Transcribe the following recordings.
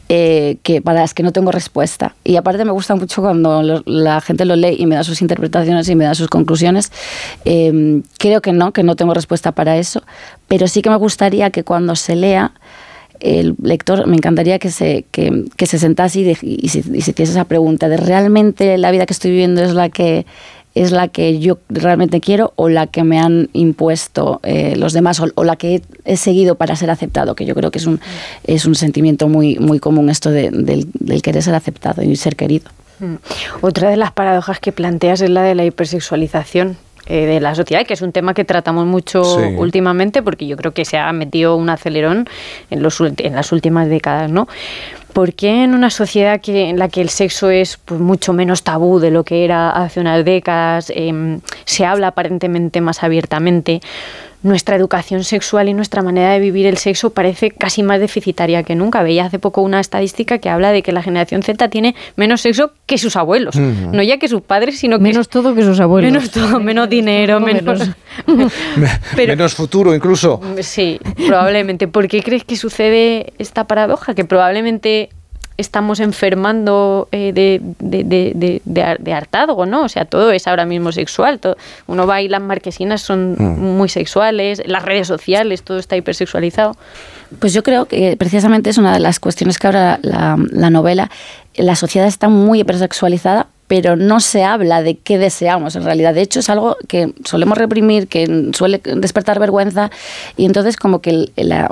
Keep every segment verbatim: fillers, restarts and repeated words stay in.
eh, que para las que no tengo respuesta. Y aparte me gusta mucho cuando lo, la gente lo lee y me da sus interpretaciones y me da sus conclusiones. Eh, creo que no, que no tengo respuesta para eso, pero sí que me gustaría que cuando se lea, el lector, me encantaría que se, que, que se sentase y, de, y, se, y se hiciese esa pregunta de ¿realmente la vida que estoy viviendo es la que, es la que yo realmente quiero o la que me han impuesto eh, los demás o, o la que he, he seguido para ser aceptado? Que yo creo que es un, es un sentimiento muy, muy común esto de, del, del querer ser aceptado y ser querido. Otra de las paradojas que planteas es la de la hipersexualización de la sociedad, que es un tema que tratamos mucho sí. últimamente, porque yo creo que se ha metido un acelerón en, los, en las últimas décadas, ¿no? ¿Por qué en una sociedad que, en la que el sexo es pues, mucho menos tabú de lo que era hace unas décadas, eh, se habla aparentemente más abiertamente, nuestra educación sexual y nuestra manera de vivir el sexo parece casi más deficitaria que nunca? Veía hace poco una estadística que habla de que la generación Z tiene menos sexo que sus abuelos. Uh-huh. No ya que sus padres, sino que... Menos todo que sus abuelos. Menos todo, menos, menos dinero, todo, menos... menos... Pero, menos futuro incluso. Sí, probablemente. ¿Por qué crees que sucede esta paradoja? Que probablemente estamos enfermando eh, de, de, de, de, de, de hartazgo, ¿no? O sea, todo es ahora mismo sexual. Todo, uno va y las marquesinas son mm. muy sexuales, las redes sociales, todo está hipersexualizado. Pues yo creo que precisamente es una de las cuestiones que ahora la, la novela, la sociedad está muy hipersexualizada, pero no se habla de qué deseamos en realidad. De hecho, es algo que solemos reprimir, que suele despertar vergüenza, y entonces como que el, la...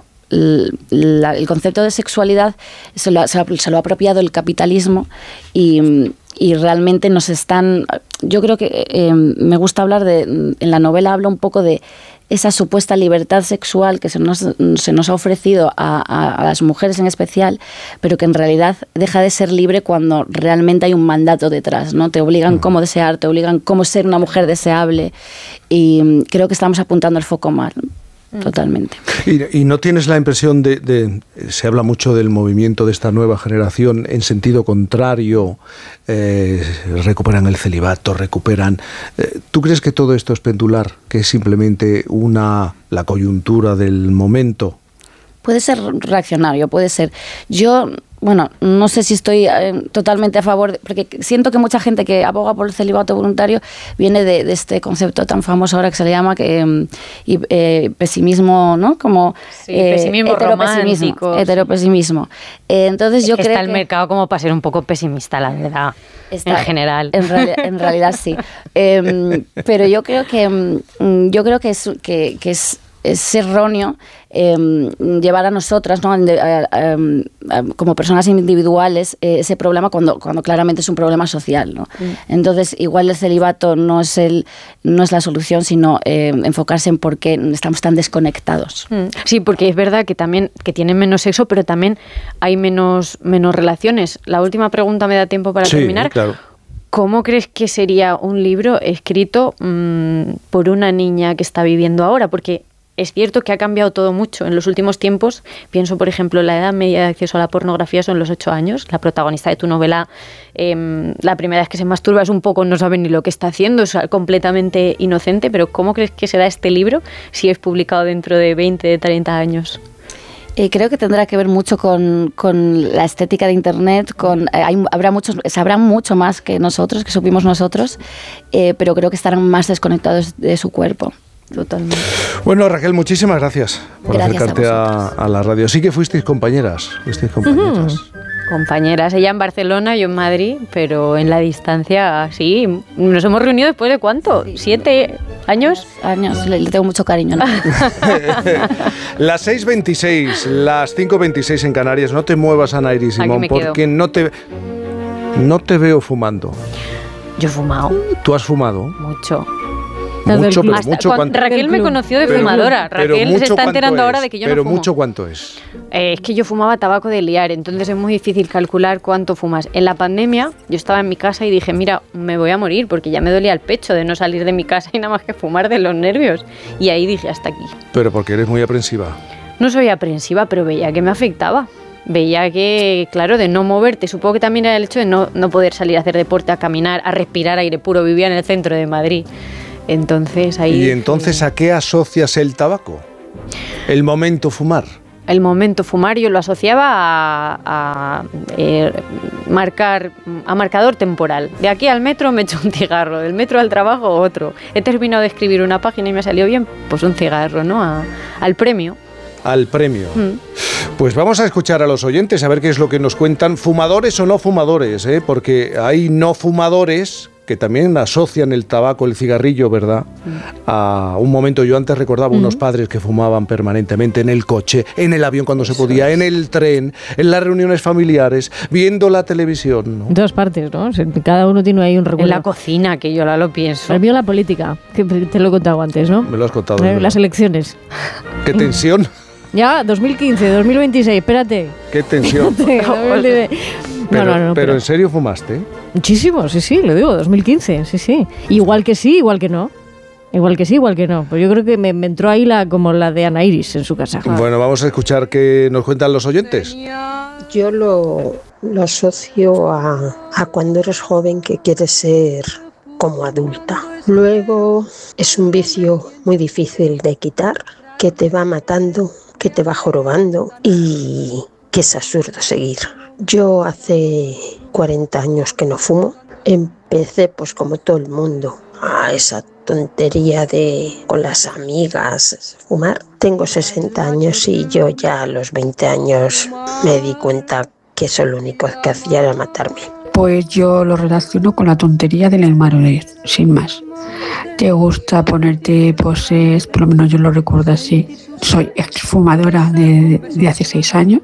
La, el concepto de sexualidad se lo, se, lo, se lo ha apropiado el capitalismo y, y realmente nos están... Yo creo que eh, me gusta hablar de... En la novela hablo un poco de esa supuesta libertad sexual que se nos, se nos ha ofrecido a, a, a las mujeres en especial, pero que en realidad deja de ser libre cuando realmente hay un mandato detrás, ¿no? Te obligan cómo desear, te obligan cómo ser una mujer deseable, y creo que estamos apuntando el foco mal. Totalmente. ¿Y, y no tienes la impresión de, de... Se habla mucho del movimiento de esta nueva generación en sentido contrario, eh, recuperan el celibato, recuperan... Eh, ¿Tú crees que todo esto es pendular, que es simplemente una la coyuntura del momento? Puede ser reaccionario, puede ser. Yo... Bueno, no sé si estoy eh, totalmente a favor, de, porque siento que mucha gente que aboga por el celibato voluntario viene de, de este concepto tan famoso ahora que se le llama que eh, eh, pesimismo, ¿no? Como sí, eh, pesimismo romántico, heteropesimismo. Eh, entonces es yo que creo está el que mercado como para ser un poco pesimista, la verdad, está, en general. En, reali en realidad sí, eh, pero yo creo que yo creo que es que, que es es erróneo eh, llevar a nosotras, ¿no? a, a, a, como personas individuales eh, ese problema cuando, cuando claramente es un problema social, ¿no? Mm. Entonces, igual el celibato no es, el, no es la solución, sino eh, enfocarse en por qué estamos tan desconectados. Mm. Sí, porque es verdad que también que tienen menos sexo, pero también hay menos, menos relaciones. La última pregunta me da tiempo para sí, terminar. Claro. ¿Cómo crees que sería un libro escrito mmm, por una niña que está viviendo ahora? Porque es cierto que ha cambiado todo mucho en los últimos tiempos. Pienso, por ejemplo, la edad media de acceso a la pornografía son los ocho años. La protagonista de tu novela, eh, la primera vez que se masturba es un poco, no sabe ni lo que está haciendo, es completamente inocente. Pero ¿cómo crees que será este libro si es publicado dentro de veinte, de treinta años? Eh, creo que tendrá que ver mucho con, con la estética de Internet, con eh, hay, habrá muchos, sabrán mucho más que nosotros, que supimos nosotros, eh, pero creo que estarán más desconectados de su cuerpo. Totalmente. Bueno, Raquel, muchísimas gracias por gracias acercarte a, a, a la radio. Sí que fuisteis compañeras, fuisteis compañeras. Uh-huh. Compañeras, ella en Barcelona, yo en Madrid, pero en la distancia, sí. Nos hemos reunido después de ¿cuánto? Sí. ¿Siete años? Años, le, le tengo mucho cariño, ¿no? Las seis veintiséis, las cinco veintiséis en Canarias. No te muevas, Ana Iris Simón, porque no te, no te veo fumando. Yo he fumado. ¿Tú has fumado? Mucho. Mucho, pero mucho. Cuando, Raquel me conoció de pero, fumadora. Raquel se está enterando ahora de que yo pero no fumo. Pero mucho, ¿cuánto es? Eh, es que yo fumaba tabaco de liar, entonces es muy difícil calcular cuánto fumas. En la pandemia yo estaba en mi casa y dije, mira, me voy a morir porque ya me dolía el pecho de no salir de mi casa y nada más que fumar de los nervios. Y ahí dije, hasta aquí. Pero porque eres muy aprensiva. No soy aprensiva, pero veía que me afectaba. Veía que, claro, de no moverte, supongo que también era el hecho de no, no poder salir a hacer deporte, a caminar, a respirar aire puro. Vivía en el centro de Madrid. Entonces ahí... ¿Y entonces a qué asocias el tabaco? El momento fumar. El momento fumar yo lo asociaba a, a eh, marcar a marcador temporal. De aquí al metro me echo un cigarro, del metro al trabajo otro. He terminado de escribir una página y me ha salido bien, pues un cigarro, ¿no? A, al premio. Al premio. Mm. Pues vamos a escuchar a los oyentes a ver qué es lo que nos cuentan, fumadores o no fumadores, ¿eh? Porque hay no fumadores que también asocian el tabaco, el cigarrillo, ¿verdad? Mm. A un momento, yo antes recordaba mm. unos padres que fumaban permanentemente en el coche, en el avión cuando Eso se podía, es. en el tren, en las reuniones familiares, viendo la televisión, ¿no? En todas partes, ¿no? Cada uno tiene ahí un recuerdo. En la cocina, que yo ahora lo pienso. El mío la política, que te lo he contado antes, ¿no? Me lo has contado. Eh, las elecciones. ¿Qué tensión? Ya, dos mil quince, dos mil veintiséis, espérate. ¿Qué tensión? Espérate. Pero, no, no, no, pero, pero ¿en serio fumaste? Muchísimo, sí, sí, lo digo, dos mil quince, sí, sí. Igual que sí, igual que no. Igual que sí, igual que no. Pues yo creo que me, me entró ahí la como la de Ana Iris en su casa. Bueno, vamos a escuchar qué nos cuentan los oyentes. Yo lo, lo asocio a, a cuando eres joven que quieres ser como adulta. Luego es un vicio muy difícil de quitar, que te va matando, que te va jorobando y que es absurdo seguir. Yo hace cuarenta años que no fumo. Empecé pues como todo el mundo a esa tontería de con las amigas fumar. Tengo sesenta años y yo ya a los veinte años me di cuenta que eso lo único que hacía era matarme. Pues yo lo relaciono con la tontería de la inmadurez, sin más. Te gusta ponerte poses, por lo menos yo lo recuerdo así. Soy exfumadora de, de hace seis años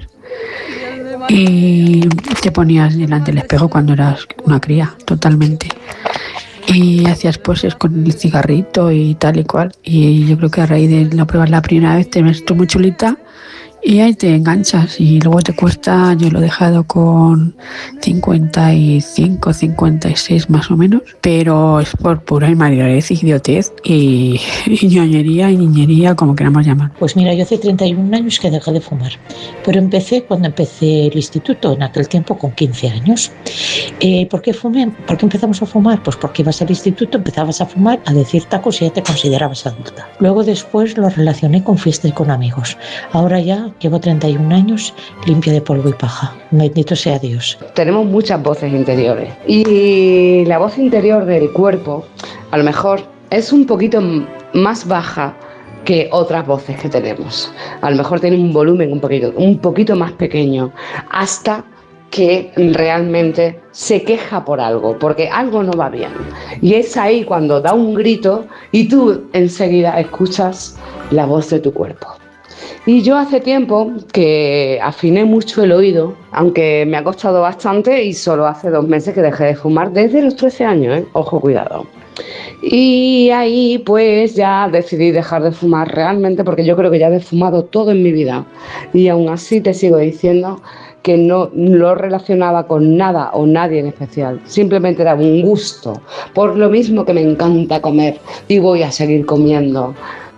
y te ponías delante del espejo cuando eras una cría, totalmente. Y hacías poses con el cigarrito y tal y cual. Y yo creo que a raíz de la prueba la primera vez te ves tú muy chulita y ahí te enganchas y luego te cuesta, yo lo he dejado con cincuenta y cinco, cincuenta y seis más o menos, pero es por pura inmadurez, idiotez y, y ñoñería y niñería, como queramos llamar. Pues mira, yo hace treinta y un años que dejé de fumar, pero empecé cuando empecé el instituto, en aquel tiempo con quince años. Eh, ¿Por qué fumé? ¿Por qué empezamos a fumar? Pues porque ibas al instituto, empezabas a fumar, a decir tacos y ya te considerabas adulta. Luego después lo relacioné con fiestas y con amigos. Ahora ya llevo treinta y un años limpia de polvo y paja. Bendito sea Dios. Tenemos muchas voces interiores y la voz interior del cuerpo a lo mejor es un poquito más baja que otras voces que tenemos. A lo mejor tiene un volumen un poquito, un poquito más pequeño hasta que realmente se queja por algo, porque algo no va bien. Y es ahí cuando da un grito y tú enseguida escuchas la voz de tu cuerpo. Y yo hace tiempo que afiné mucho el oído, aunque me ha costado bastante y solo hace dos meses que dejé de fumar, desde los trece años, ¿eh? Ojo, cuidado. Y ahí pues ya decidí dejar de fumar realmente porque yo creo que ya he fumado todo en mi vida. Y aún así te sigo diciendo que no lo relacionaba con nada o nadie en especial. Simplemente era un gusto. Por lo mismo que me encanta comer y voy a seguir comiendo.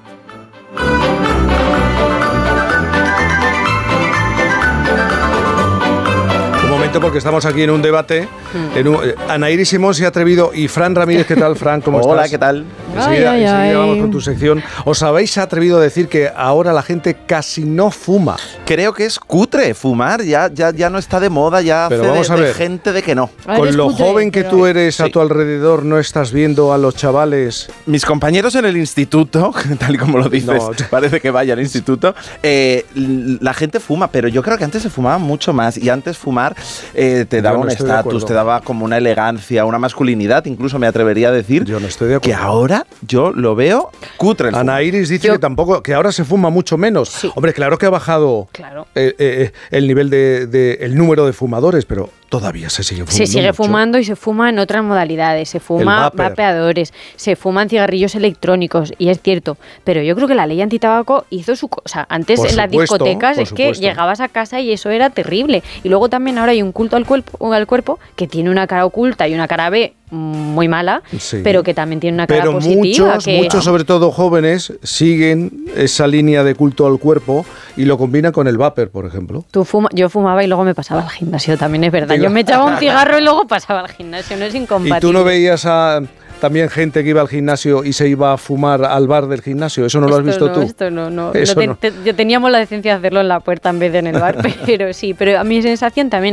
Porque estamos aquí en un debate. Mm. En un, eh, Ana Iris Simón se ha atrevido y Fran Ramírez, ¿qué tal, Fran? ¿Cómo Hola, estás? ¿qué tal? Enseguida, ay, ay, enseguida ay. vamos con tu sección. ¿Os habéis atrevido a decir que ahora la gente casi no fuma? Creo que es cutre fumar, ya, ya, ya no está de moda, ya pero hace vamos de, a ver, de gente de que no. Con lo cutre, joven que pero... tú eres, sí, a tu alrededor, ¿no estás viendo a los chavales? Mis compañeros en el instituto, tal y como lo dices, no, parece que vaya al instituto, eh, la gente fuma, pero yo creo que antes se fumaba mucho más y antes fumar eh, te daba no un estatus, te daba como una elegancia, una masculinidad, incluso me atrevería a decir yo no estoy de que ahora yo lo veo cutre. El Ana Iris dice yo... que tampoco, que ahora se fuma mucho menos. Sí. Hombre, claro que ha bajado claro. eh, eh, el nivel de, de el número de fumadores, pero todavía se sigue fumando. Se sigue mucho. fumando y se fuma en otras modalidades. Se fuma vapeadores, se fuman cigarrillos electrónicos, y es cierto. Pero yo creo que la ley antitabaco hizo su cosa. Antes por en supuesto, las discotecas es supuesto. que llegabas a casa y eso era terrible. Y luego también ahora hay un culto al cuerpo, al cuerpo que tiene una cara oculta y una cara B muy mala, sí, pero que también tiene una cara pero positiva. Muchos, que... muchos, sobre todo jóvenes, siguen esa línea de culto al cuerpo y lo combinan con el vapor, por ejemplo. Tú fuma, yo fumaba y luego me pasaba al gimnasio, también es verdad. Yo me echaba un cigarro y luego pasaba al gimnasio, no es incompatible. ¿Y tú no veías a también gente que iba al gimnasio y se iba a fumar al bar del gimnasio? ¿Eso no esto lo has visto no, tú? Esto no, no. Eso no, te, no. Te, yo teníamos la decencia de hacerlo en la puerta en vez de en el bar, pero sí, pero a mi sensación también